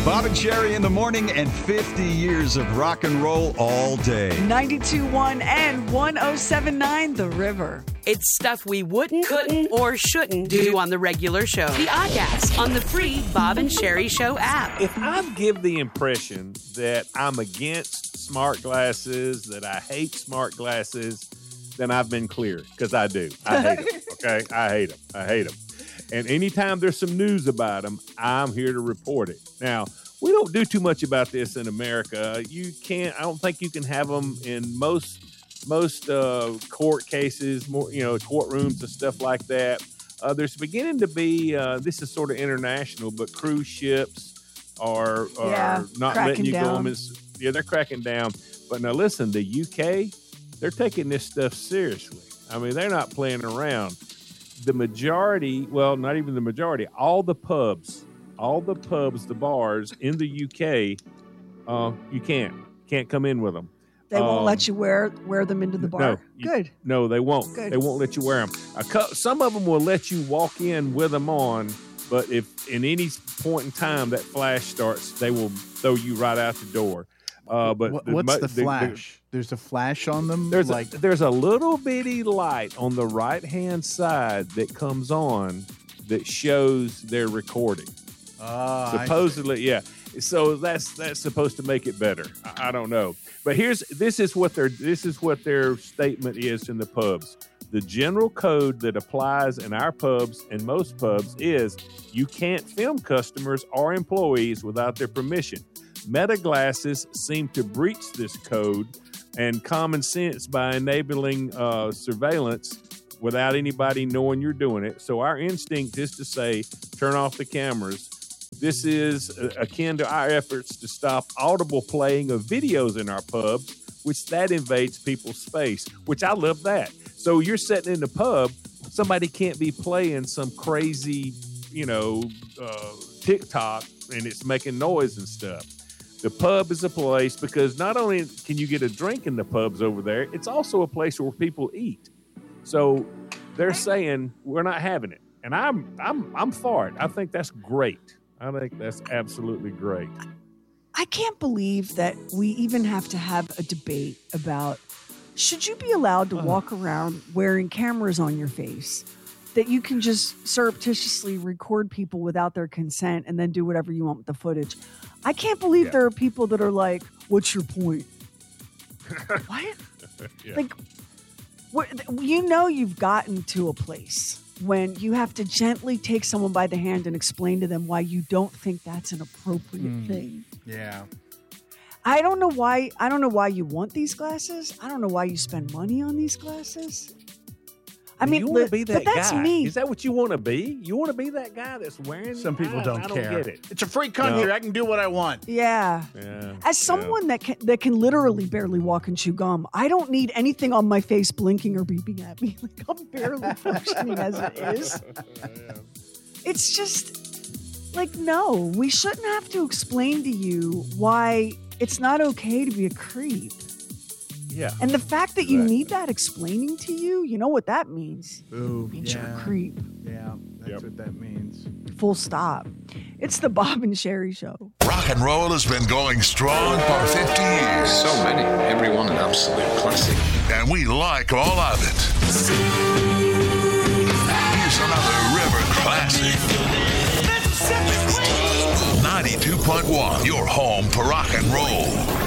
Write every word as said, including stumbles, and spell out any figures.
Bob and Sherry in the morning and fifty years of rock and roll all day. ninety-two point one and one oh seven point nine The River. It's stuff we wouldn't, couldn't, or shouldn't do on the regular show. The Oddcast on the free Bob and Sherry Show app. If I give the impression that I'm against smart glasses, that I hate smart glasses, then I've been clear, because I do. I hate them, okay? I hate them. I hate them. And anytime there's some news about them, I'm here to report it. Now, we don't do too much about this in America. You can't, I don't think you can have them in most most uh, court cases, more, you know, courtrooms and stuff like that. Uh, there's beginning to be, uh, this is sort of international, but cruise ships are, are yeah, not letting you down. go on. As, yeah, they're cracking down. But now listen, the U K, they're taking this stuff seriously. I mean, they're not playing around. The majority, well, not even the majority, all the pubs, all the pubs, the bars in the U K, uh, you can't, can't come in with them. They won't um, let you wear wear them into the bar? No, Good. You, no, they won't. Good. They won't let you wear them. A co- some of them will let you walk in with them on, but if in any point in time that flash starts, they will throw you right out the door. Uh, but what, the, what's the, the flash? The, there's a flash on them? There's like a, there's a little bitty light on the right-hand side that comes on that shows they're recording. Uh, Supposedly, yeah. So that's that's supposed to make it better. I, I don't know. But here's this is what their this is what their statement is in the pubs. The general code that applies in our pubs and most pubs is you can't film customers or employees without their permission. Meta glasses seem to breach this code and common sense by enabling uh, surveillance without anybody knowing you're doing it. So our instinct is to say, turn off the cameras. This is akin to our efforts to stop audible playing of videos in our pubs, which that invades people's space, which I love that. So you're sitting in the pub, somebody can't be playing some crazy, you know, uh, TikTok, and it's making noise and stuff. The pub is a place because not only can you get a drink in the pubs over there, it's also a place where people eat. So they're saying we're not having it, and I'm I'm I'm for it. I think that's great. I think that's absolutely great. I can't believe that we even have to have a debate about should you be allowed to walk around wearing cameras on your face, that you can just surreptitiously record people without their consent and then do whatever you want with the footage. I can't believe yeah. there are people that are like, what's your point? What? yeah. Like, what, you know you've gotten to a place when you have to gently take someone by the hand and explain to them why you don't think that's an appropriate mm. thing. Yeah. I don't know why. I don't know why you want these glasses. I don't know why you spend money on these glasses. I mean, you want to be that but that's guy. me. Is that what you want to be? You want to be that guy that's wearing? Some people I, don't I care. Don't get it. It's a free country. No. I can do what I want. Yeah. yeah. As someone yeah. that can that can literally barely walk and chew gum, I don't need anything on my face blinking or beeping at me. Like I'm barely functioning as it is. yeah. It's just like no. We shouldn't have to explain to you why it's not okay to be a creep. Yeah. And the fact that you exactly. need that explaining to you, you know what that means. Ooh, It means yeah. you're a creep. Yeah, that's yep. what that means. Full stop. It's the Bob and Sherry Show. Rock and roll has been going strong for fifty years. So many. Everyone an absolute classic. And we like all of it. Here's another River classic. ninety-two point one, your home for rock and roll.